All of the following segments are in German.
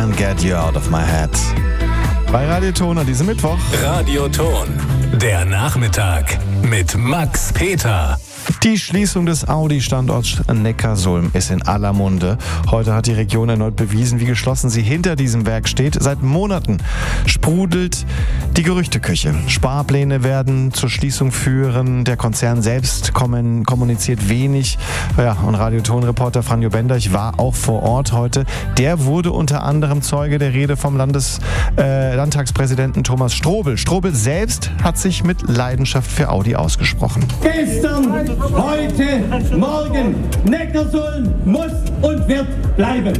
Can't Get You Out of My Head. Bei Radio Ton an diesem Mittwoch. Radio Ton, der Nachmittag mit Max Peter. Die Schließung des Audi-Standorts Neckarsulm ist in aller Munde. Heute hat die Region erneut bewiesen, wie geschlossen sie hinter diesem Werk steht. Seit Monaten sprudelt die Gerüchteküche. Sparpläne werden zur Schließung führen. Der Konzern selbst kommuniziert wenig. Ja, und Radio-Ton-Reporter Franjo Benderch war auch vor Ort heute. Der wurde unter anderem Zeuge der Rede vom Landtagspräsidenten Thomas Strobel. Strobel selbst hat sich mit Leidenschaft für Audi ausgesprochen. Gestern, heute, morgen, Neckarsulm muss und wird bleiben.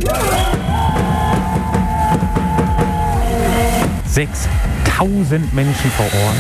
6.000 Menschen vor Ort.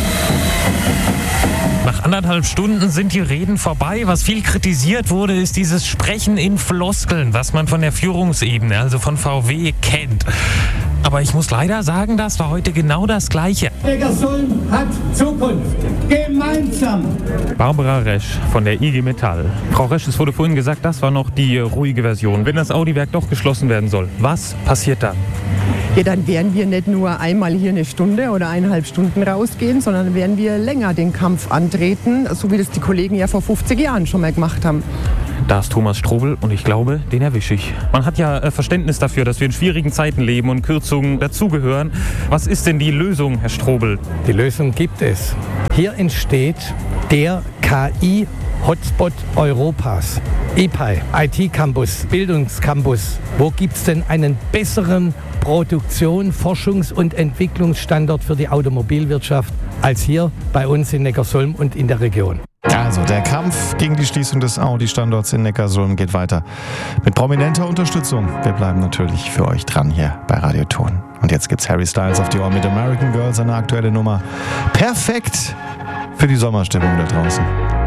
Nach 1,5 Stunden sind die Reden vorbei. Was viel kritisiert wurde, ist dieses Sprechen in Floskeln, was man von der Führungsebene, also von VW, kennt. Aber ich muss leider sagen, das war heute genau das Gleiche. Neckarsulm hat Zukunft. Gemeinsam. Barbara Resch von der IG Metall. Frau Resch, es wurde vorhin gesagt, das war noch die ruhige Version. Wenn das Audi-Werk doch geschlossen werden soll, was passiert dann? Ja, dann werden wir nicht nur einmal hier eine Stunde oder 1,5 Stunden rausgehen, sondern werden wir länger den Kampf antreten, so wie das die Kollegen ja vor 50 Jahren schon mal gemacht haben. Da ist Thomas Strobel und ich glaube, den erwische ich. Man hat ja Verständnis dafür, dass wir in schwierigen Zeiten leben und Kürzungen dazugehören. Was ist denn die Lösung, Herr Strobel? Die Lösung gibt es. Hier entsteht der KI-Hotspot Europas. EPI, IT-Campus, Bildungscampus. Wo gibt es denn einen besseren Produktion-, Forschungs- und Entwicklungsstandort für die Automobilwirtschaft als hier bei uns in Neckarsulm und in der Region? Also der Kampf gegen die Schließung des Audi-Standorts in Neckarsulm geht weiter mit prominenter Unterstützung. Wir bleiben natürlich für euch dran hier bei Radio Ton. Und jetzt gibt's Harry Styles auf die Ohren mit American Girl, seine aktuelle Nummer. Perfekt für die Sommerstimmung da draußen.